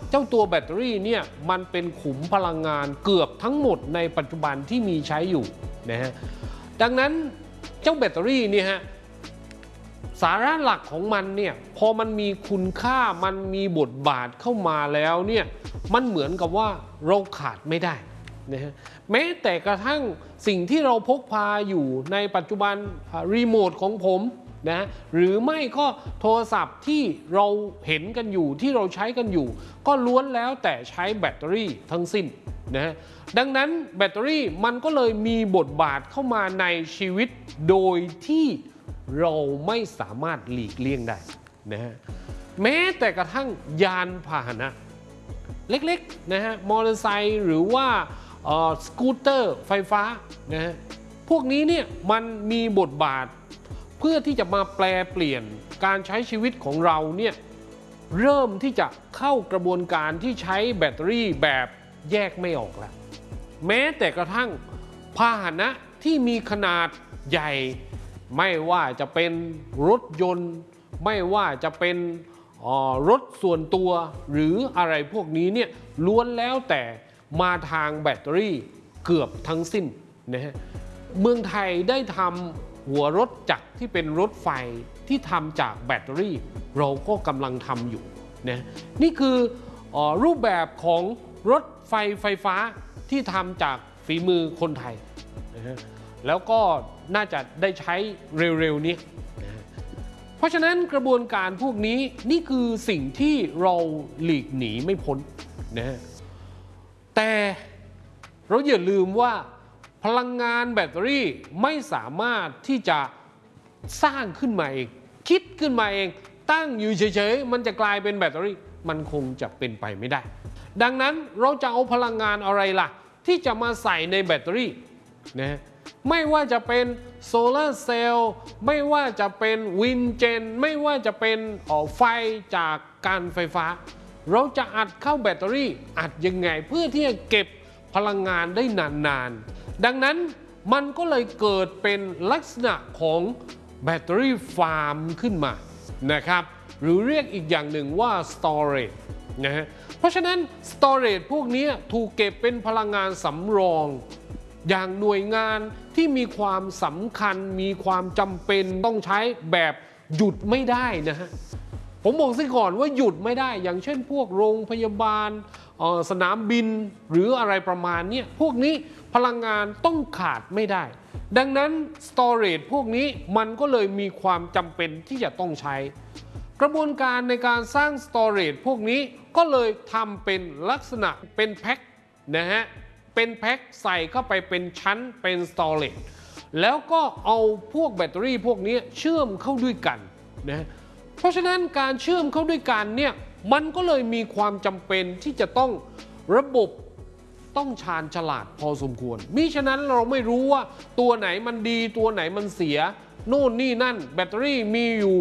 เจ้าตัวแบตเตอรี่เนี่ยมันเป็นขุมพลังงานเกือบทั้งหมดในปัจจุบันที่มีใช้อยู่นะฮะดังนั้นเจ้าแบตเตอรี่เนี่ยฮะสาระหลักของมันเนี่ยพอมันมีคุณค่ามันมีบทบาทเข้ามาแล้วเนี่ยมันเหมือนกับว่าเราขาดไม่ได้นะฮะแม้แต่กระทั่งสิ่งที่เราพกพาอยู่ในปัจจุบันรีโมทของผมนะหรือไม่ก็โทรศัพท์ที่เราเห็นกันอยู่ที่เราใช้กันอยู่ก็ล้วนแล้วแต่ใช้แบตเตอรี่ทั้งสิ้นนะดังนั้นแบตเตอรี่มันก็เลยมีบทบาทเข้ามาในชีวิตโดยที่เราไม่สามารถหลีกเลี่ยงได้นะฮะแม้แต่กระทั่งยานพาหนะเล็กๆนะฮะมอเตอร์ไซค์หรือว่าสกูตเตอร์ไฟฟ้านะฮะพวกนี้เนี่ยมันมีบทบาทเพื่อที่จะมาแปลเปลี่ยนการใช้ชีวิตของเราเนี่ยเริ่มที่จะเข้ากระบวนการที่ใช้แบตเตอรี่แบบแยกไม่ออกแล้วแม้แต่กระทั่งพาหนะที่มีขนาดใหญ่ไม่ว่าจะเป็นรถยนต์ไม่ว่าจะเป็นรถส่วนตัวหรืออะไรพวกนี้เนี่ยล้วนแล้วแต่มาทางแบตเตอรี่เกือบทั้งสิ้นนะฮะเมืองไทยได้ทำหัวรถจักรที่เป็นรถไฟที่ทำจากแบตเตอรี่เราก็กำลังทำอยู่นะนี่คือรูปแบบของรถไฟฟ้าที่ทำจากฝีมือคนไทยนะฮะแล้วก็น่าจะได้ใช้เร็วๆนี้นะเพราะฉะนั้นกระบวนการพวกนี้นี่คือสิ่งที่เราหลีกหนีไม่พ้นนะฮะแต่เราอย่าลืมว่าพลังงานแบตเตอรี่ไม่สามารถที่จะสร้างขึ้นมาเองคิดขึ้นมาเองตั้งอยู่เฉยๆมันจะกลายเป็นแบตเตอรี่มันคงจะเป็นไปไม่ได้ดังนั้นเราจะเอาพลังงานอะไรล่ะที่จะมาใส่ในแบตเตอรี่นะไม่ว่าจะเป็นโซลาร์เซลล์ไม่ว่าจะเป็นวินเจนไม่ว่าจะเป็นไฟจากการไฟฟ้าเราจะอัดเข้าแบตเตอรี่อัดยังไงเพื่อที่จะเก็บพลังงานได้นานๆดังนั้นมันก็เลยเกิดเป็นลักษณะของแบตเตอรี่ฟาร์มขึ้นมานะครับหรือเรียกอีกอย่างหนึ่งว่า storage นะฮะเพราะฉะนั้น storage พวกนี้ถูกเก็บเป็นพลังงานสำรองอย่างหน่วยงานที่มีความสำคัญมีความจำเป็นต้องใช้แบบหยุดไม่ได้นะฮะผมบอกซะก่อนว่าหยุดไม่ได้อย่างเช่นพวกโรงพยาบาลสนามบินหรืออะไรประมาณนี้พวกนี้พลังงานต้องขาดไม่ได้ดังนั้น storage พวกนี้มันก็เลยมีความจำเป็นที่จะต้องใช้กระบวนการในการสร้าง storage พวกนี้ก็เลยทำเป็นลักษณะเป็นแพ็คนะฮะเป็นแพ็คใส่เข้าไปเป็นชั้นเป็น storage แล้วก็เอาพวกแบตเตอรี่พวกนี้เชื่อมเข้าด้วยกันนะเพราะฉะนั้นการเชื่อมเข้าด้วยกันเนี่ยมันก็เลยมีความจำเป็นที่จะต้องระบบต้องชาญฉลาดพอสมควรมิฉะนั้นเราไม่รู้ว่าตัวไหนมันดีตัวไหนมันเสียโน่นนี่นั่นแบตเตอรี่มีอยู่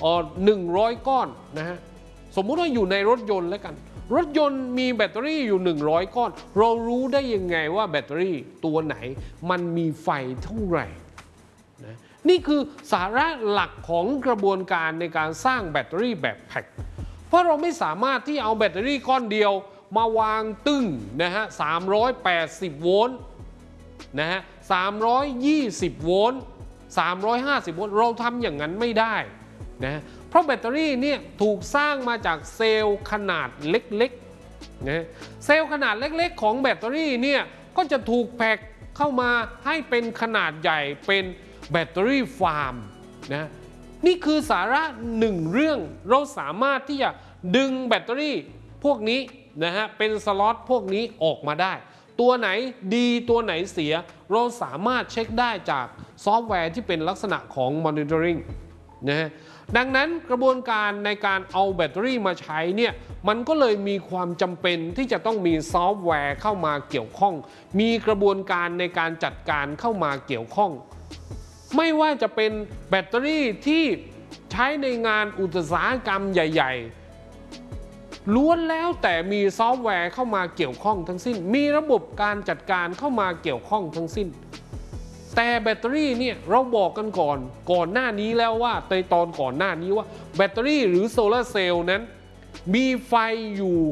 100 ก้อนนะฮะสมมุติว่าอยู่ในรถยนต์แล้วกันรถยนต์มีแบตเตอรี่อยู่100 ก้อนเรารู้ได้ยังไงว่าแบตเตอรี่ตัวไหนมันมีไฟเท่าไหร่นะนี่คือสาระหลักของกระบวนการในการสร้างแบตเตอรี่แบบแพ็คเพราะเราไม่สามารถที่เอาแบตเตอรี่ก้อนเดียวมาวางตึ้งนะฮะ380 โวลต์นะฮะ320 โวลต์350 โวลต์เราทำอย่างนั้นไม่ได้นะเพราะแบตเตอรี่เนี่ยถูกสร้างมาจากเซลล์ขนาดเล็กๆนะเซลล์ขนาดเล็กๆของแบตเตอรี่เนี่ยก็จะถูกแพ็คเข้ามาให้เป็นขนาดใหญ่เป็นแบตเตอรี่ฟาร์มนะนี่คือสาระหนึ่งเรื่องเราสามารถที่จะดึงแบตเตอรี่พวกนี้นะฮะเป็นสล็อตพวกนี้ออกมาได้ตัวไหนดีตัวไหนเสียเราสามารถเช็คได้จากซอฟต์แวร์ที่เป็นลักษณะของ monitoring นะฮะดังนั้นกระบวนการในการเอาแบตเตอรี่มาใช้เนี่ยมันก็เลยมีความจำเป็นที่จะต้องมีซอฟต์แวร์เข้ามาเกี่ยวข้องมีกระบวนการในการจัดการเข้ามาเกี่ยวข้องไม่ว่าจะเป็นแบตเตอรี่ที่ใช้ในงานอุตสาหกรรมใหญ่ๆล้วนแล้วแต่มีซอฟต์แวร์เข้ามาเกี่ยวข้องทั้งสิ้นมีระบบการจัดการเข้ามาเกี่ยวข้องทั้งสิ้นแต่แบตเตอรี่เนี่ยเราบอกกันก่อนหน้านี้แล้วว่าในตอนก่อนหน้านี้ว่าแบตเตอรี่หรือโซลาร์เซลล์นั้นมีไฟอยู่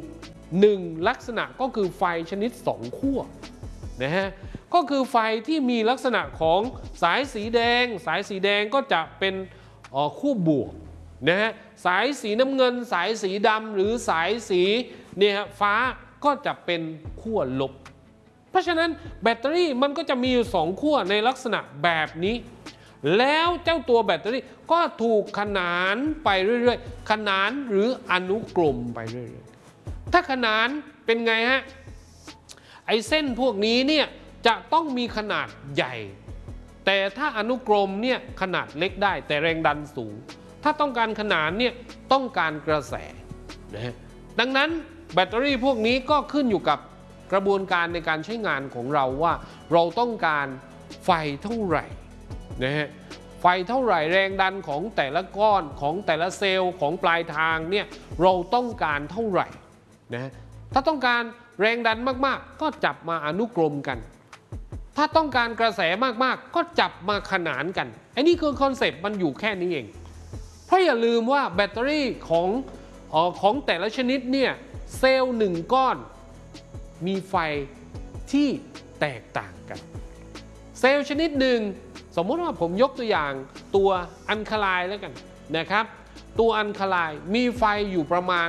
1ลักษณะก็คือไฟชนิด2ขั้วนะฮะก็คือไฟที่มีลักษณะของสายสีแดงก็จะเป็นขั้วบวกนะฮะสายสีน้ำเงินสายสีดำหรือสายสีเนี่ยฟ้าก็จะเป็นขั้วลบเพราะฉะนั้นแบตเตอรี่มันก็จะมีอยู่2ขั้วในลักษณะแบบนี้แล้วเจ้าตัวแบตเตอรี่ก็ถูกขนานไปเรื่อยๆขนานหรืออนุกรมไปเรื่อยๆถ้าขนานเป็นไงฮะไอ้เส้นพวกนี้เนี่ยจะต้องมีขนาดใหญ่แต่ถ้าอนุกรมเนี่ยขนาดเล็กได้แต่แรงดันสูงถ้าต้องการขนานเนี่ยต้องการกระแสนะฮะดังนั้นแบตเตอรี่พวกนี้ก็ขึ้นอยู่กับกระบวนการในการใช้งานของเราว่าเราต้องการไฟเท่าไหร่นะฮะไฟเท่าไหร่แรงดันของแต่ละก้อนของแต่ละเซลล์ของปลายทางเนี่ยเราต้องการเท่าไหร่นะถ้าต้องการแรงดันมากๆก็จับมาอนุกรมกันถ้าต้องการกระแสมากๆก็จับมาขนานกันไอ้นี่คือคอนเซปต์มันอยู่แค่นี้เองเพราะอย่าลืมว่าแบตเตอรี่ของแต่ละชนิดเนี่ยเซลล์1ก้อนมีไฟที่แตกต่างกันเซลล์ชนิดหนึ่งสมมติว่าผมยกตัวอย่างตัวอัลคาไลน์แล้วกันนะครับตัวอัลคาไลน์มีไฟอยู่ประมาณ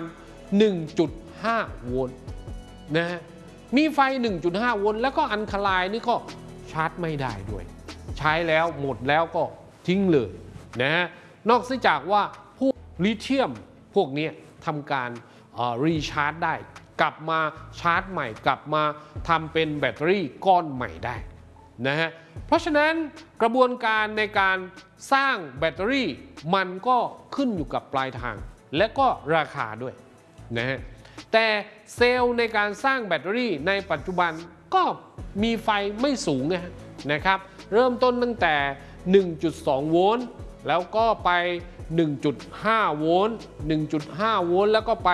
1.5 โวลต์นะฮะมีไฟ 1.5 โวลต์แล้วก็อัลคาไลน์นี่ก็ชาร์จไม่ได้ด้วยใช้แล้วหมดแล้วก็ทิ้งเลยนะฮะนอกจากว่าพวกลิเธียมพวกนี้ทำการรีชาร์จได้กลับมาชาร์จใหม่กลับมาทำเป็นแบตเตอรี่ก้อนใหม่ได้นะฮะเพราะฉะนั้นกระบวนการในการสร้างแบตเตอรี่มันก็ขึ้นอยู่กับปลายทางและก็ราคาด้วยนะฮะแต่เซลล์ในการสร้างแบตเตอรี่ในปัจจุบันก็มีไฟไม่สูงนะครับเริ่มต้นตั้งแต่ 1.2 โวลต์แล้วก็ไป 1.5 โวลต์ 1.5 โวลต์แล้วก็ไป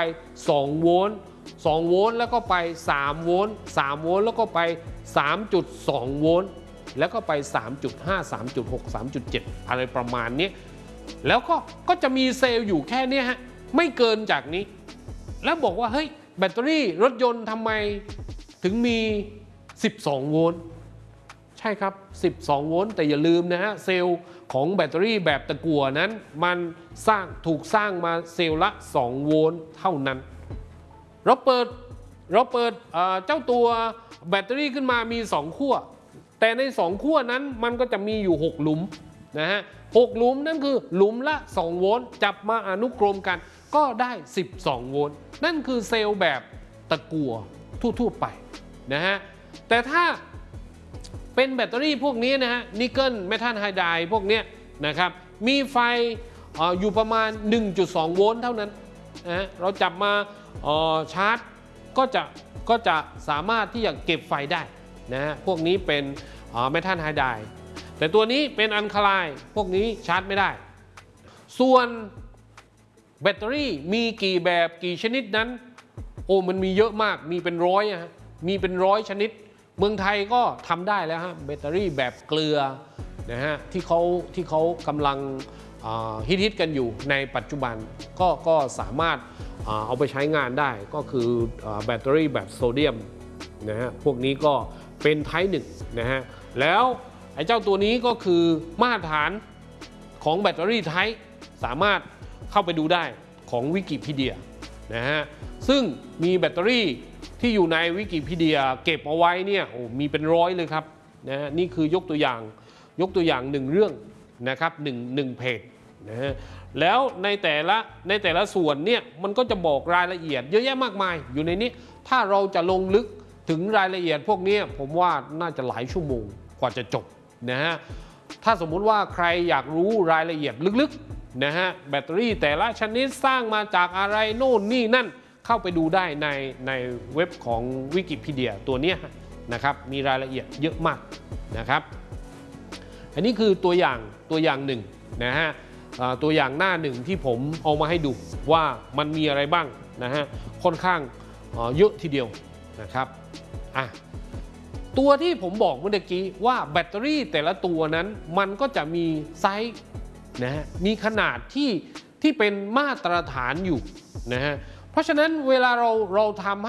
2 โวลต์ 2 โวลต์แล้วก็ไป 3 โวลต์ 3 โวลต์แล้วก็ไป 3.2 โวลต์แล้วก็ไป 3.5 3.6 3.7 อะไรประมาณนี้แล้วก็จะมีเซลล์อยู่แค่นี้ฮะไม่เกินจากนี้แล้วบอกว่าเฮ้ยแบตเตอรี่รถยนต์ทำไมถึงมี 12 โวลต์ใช่ครับ 12 โวลต์แต่อย่าลืมนะฮะเซลล์ของแบตเตอรี่แบบตะกั่วนั้นมันถูกสร้างมาเซลล์ละ 2 โวลต์เท่านั้นเราเปิดเจ้าตัวแบตเตอรี่ขึ้นมามี2ขั้วแต่ใน2ขั้วนั้นมันก็จะมีอยู่6หลุมนะฮะ6หลุมนั่นคือหลุมละ2โวลต์จับมาอนุกรมกันก็ได้12โวลต์นั่นคือเซลล์แบบตะกั่วทั่วไปนะฮะแต่ถ้าเป็นแบตเตอรี่พวกนี้นะฮะนิกเกิลเมทัลไฮไดร์พวกนี้นะครับมีไฟอยู่ประมาณ 1.2 โวลต์เท่านั้นนะเราจับมาชาร์จก็จะสามารถที่จะเก็บไฟได้นะฮะพวกนี้เป็นเมทัลไฮไดร์แต่ตัวนี้เป็นอัลคาไลน์พวกนี้ชาร์จไม่ได้ส่วนแบตเตอรี่มีกี่แบบกี่ชนิดนั้นโอ้มันมีเยอะมากมีเป็นร้อยฮะมีเป็น100 ชนิดเมืองไทยก็ทำได้แล้วฮะแบตเตอรี่แบบเกลือนะฮะที่เขากำลังฮิตกันอยู่ในปัจจุบันก็สามารถเอาไปใช้งานได้ก็คือแบตเตอรี่แบบโซเดียมนะฮะพวกนี้ก็เป็นไทป์ 1นะฮะแล้วไอ้เจ้าตัวนี้ก็คือมาตรฐานของแบตเตอรี่ไทป์สามารถเข้าไปดูได้ของวิกิพีเดียนะฮะซึ่งมีแบตเตอรี่ที่อยู่ในวิกิพีเดียเก็บเอาไว้เนี่ยโอ้มีเป็นร้อยเลยครับนะฮะนี่คือยกตัวอย่าง1เรื่องนะครับ1เพจนะฮะแล้วในแต่ละส่วนเนี่ยมันก็จะบอกรายละเอียดเยอะแยะมากมายอยู่ในนี้ถ้าเราจะลงลึกถึงรายละเอียดพวกนี้ผมว่าน่าจะหลายชั่วโมงกว่าจะจบนะฮะถ้าสมมุติว่าใครอยากรู้รายละเอียดลึกๆนะฮะแบตเตอรี่แต่ละชนิดสร้างมาจากอะไรโน่นนี่นั่นเข้าไปดูได้ในเว็บของวิกิพีเดียตัวนี้นะครับมีรายละเอียดเยอะมากนะครับอันนี้คือตัวอย่างหนึ่งนะฮะตัวอย่างหน้าหนึ่งที่ผมเอามาให้ดูว่ามันมีอะไรบ้างนะฮะค่อนข้างเยอะทีเดียวนะครับตัวที่ผมบอกเมื่อกี้ว่าแบตเตอรี่แต่ละตัวนั้นมันก็จะมีไซส์นะฮะมีขนาดที่เป็นมาตรฐานอยู่นะฮะเพราะฉะนั้นเวลาเราทำ